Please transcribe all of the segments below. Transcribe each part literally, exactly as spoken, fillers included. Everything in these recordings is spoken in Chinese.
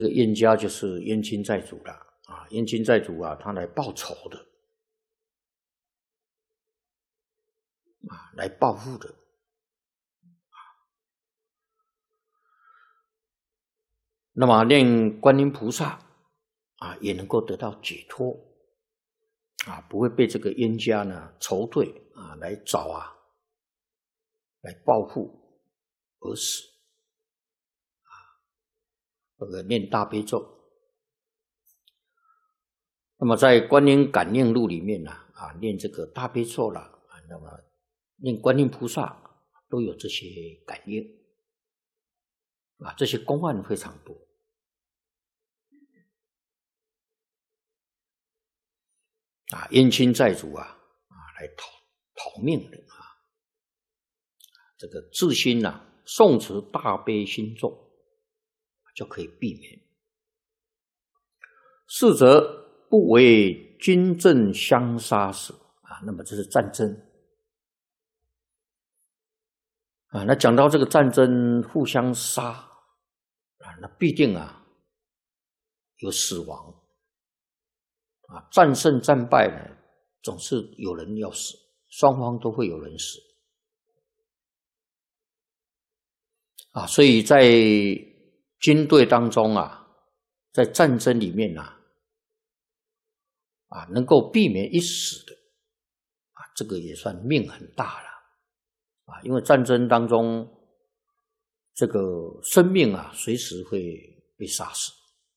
这个冤家就是冤亲债主了啊，冤亲债主啊，他来报仇的啊，来报复的。那么念观音菩萨啊，也能够得到解脱啊，不会被这个冤家呢仇对啊来找啊，来报复而死啊。这个念大悲咒。那么在观音感应录里面呢，啊，念这个大悲咒啦，啊，那么念观音菩萨都有这些感应，啊，这些公案非常多。啊，冤亲债主啊，啊，来讨讨命的啊，这个自心呐、啊，诵持大悲心咒就可以避免。是则不为军阵相杀死啊，那么这是战争啊。那讲到这个战争互相杀啊，那必定啊有死亡啊。战胜战败呢，总是有人要死，双方都会有人死啊。所以在军队当中啊，在战争里面啊。啊，能够避免一死的，啊，这个也算命很大了，啊，因为战争当中，这个生命啊，随时会被杀死，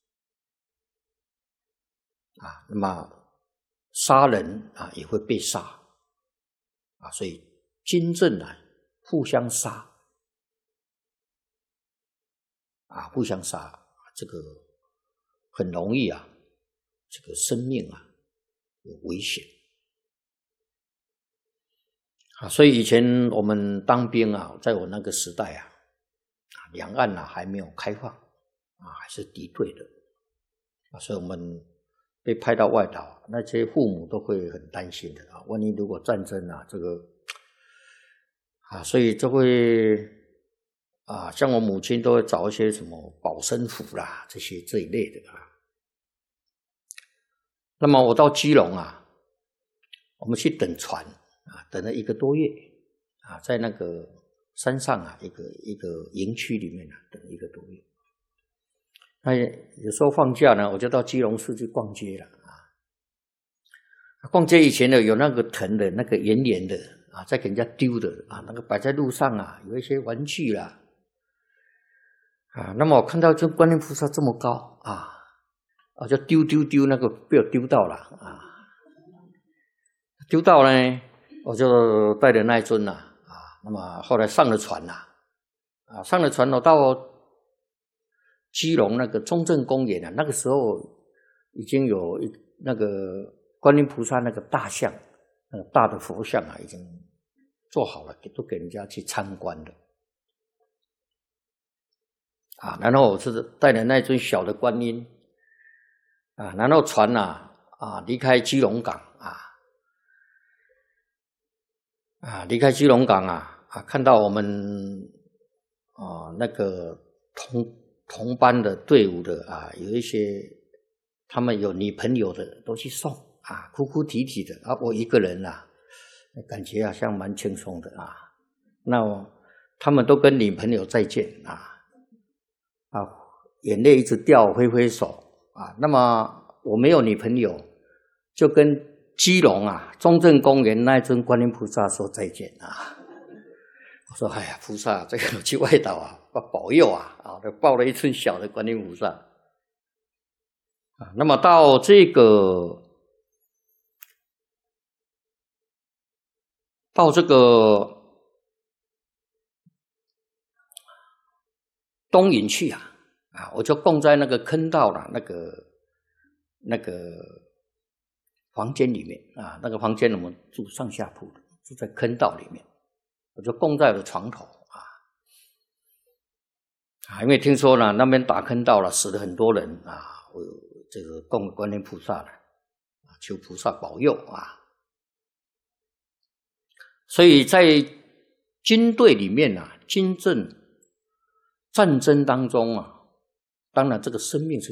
啊，那么杀人啊也会被杀，啊，所以军阵啊互相杀，啊，互相杀，这个很容易啊，这个生命啊。有危险啊，所以以前我们当兵啊，在我那个时代啊，两岸啊还没有开放啊，还是敌对的啊，所以我们被派到外岛，那些父母都会很担心的啊，万一如果战争啊，这个啊，所以就会啊，像我母亲都会找一些什么保身符啦，这些这一类的啊。那么我到基隆啊，我们去等船啊，等了一个多月啊，在那个山上啊，一个一个营区里面啊，等了一个多月。那有时候放假呢，我就到基隆市去逛街了啊。逛街以前呢，有那个藤的那个圆圆的啊，在给人家丢的啊，那个摆在路上啊，有一些玩具啦啊。那么我看到这观音菩萨这么高啊。啊，就丢丢丢，那个被我丢到了啊！丢到呢，我就带着那一尊呐啊，那么后来上了船啦，啊，上了船，我到基隆那个中正公园啊，那个时候已经有一那个观音菩萨那个大像，那个大的佛像啊，已经做好了，都给人家去参观的啊。然后我是带着那尊小的观音。啊，然后船呐、啊，啊，离开基隆港啊，啊，离开基隆港啊，啊，看到我们啊那个同同班的队伍的啊，有一些他们有女朋友的都去送啊，哭哭啼啼的啊，我一个人啊，感觉好像蛮轻松的啊。那他们都跟女朋友再见啊，啊，眼泪一直掉，挥挥手。啊，那么我没有女朋友，就跟基隆啊中正公园那一尊观音菩萨说再见啊。我说：“哎呀，菩萨，这个我去外岛啊，保佑啊！”啊，就抱了一尊小的观音菩萨啊。那么到这个到这个东引去啊。啊，我就供在那个坑道了，那个那个房间里面啊，那个房间我们住上下铺的，住在坑道里面，我就供在我的床头啊啊，因为听说呢那边打坑道了，死了很多人啊，我这个供观音菩萨了，求菩萨保佑啊。所以在军队里面啊，军阵战争当中啊。 当然，这个生命是